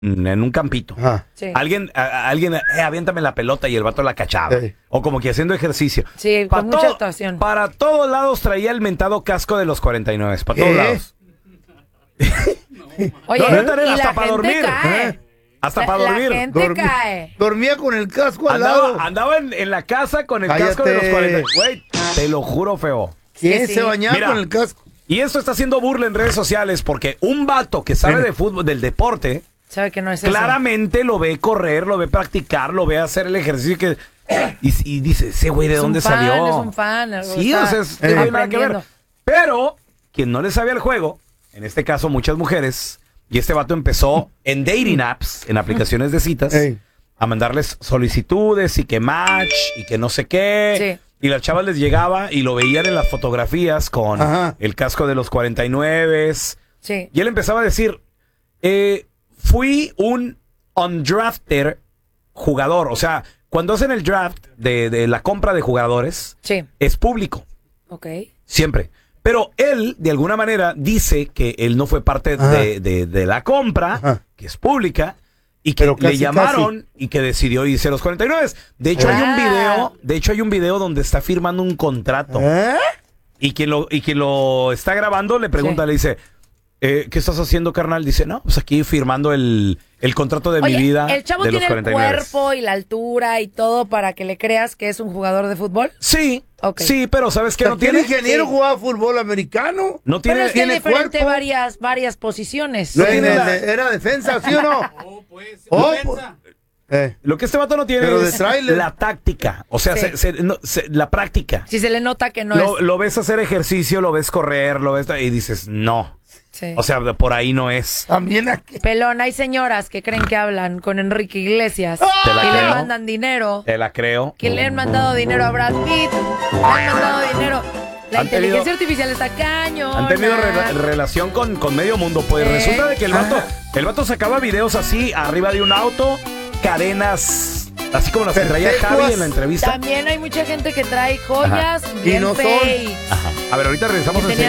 en un campito. Sí. Alguien, aviéntame la pelota y el vato la cachaba. O como que haciendo ejercicio. Sí, con mucha actuación. Para todos lados traía el mentado casco de los 49. Para todos lados. Oye, hasta para dormir. Hasta para dormir. La gente cae. Dormía con el casco al lado. Andaba en la casa con el casco de los 49. Güey, te lo juro, feo. ¿Quién se bañaba con el casco? Y esto está haciendo burla en redes sociales porque un vato que sabe de fútbol, del deporte, sabe que no es claramente eso. Lo ve correr, lo ve practicar, lo ve hacer el ejercicio y dice, ese güey, ¿de dónde salió? Es un fan. Sí, o sea, no hay nada que ver. Pero, quien no le sabía el juego, en este caso muchas mujeres, y este vato empezó en dating apps, en aplicaciones de citas, a mandarles solicitudes y que match y que no sé qué. Sí. Y las chavas les llegaba y lo veían en las fotografías con el casco de los 49. Sí. Y él empezaba a decir, fui un undrafted jugador. O sea, cuando hacen el draft de la compra de jugadores, es público. Ok. Siempre. Pero él, de alguna manera, dice que él no fue parte de la compra, que es pública, y que le llamaron y que decidió irse a los 49. De hecho, hay un video donde está firmando un contrato. Y quien lo está grabando le pregunta, le dice, ¿qué estás haciendo, carnal? Dice, no, pues aquí firmando el contrato de mi vida. ¿El chavo de tiene los 49. el cuerpo y la altura y todo para que le creas que es un jugador de fútbol? Sí. Okay. Sí, pero ¿sabes qué? No tiene ingeniero, jugaba fútbol americano. No tiene, pero es que tiene diferente varias posiciones. No, era defensa, ¿sí o no? Defensa. Lo que este vato no tiene es la táctica. O sea, la práctica. Si se le nota que no es. Lo ves hacer ejercicio, lo ves correr, lo ves y dices, no. Sí. O sea, por ahí no es. También aquí. Pelón, hay señoras que creen que hablan con Enrique Iglesias y le mandan dinero. Te la creo. Que le han mandado dinero a Brad Pitt. Le han mandado dinero. La inteligencia artificial está cañón. Han tenido relación con medio mundo. Pues resulta de que el vato sacaba videos así, arriba de un auto, cadenas, así como las que traía Javi en la entrevista. También hay mucha gente que trae joyas bien fake. A ver, ahorita regresamos enseguida.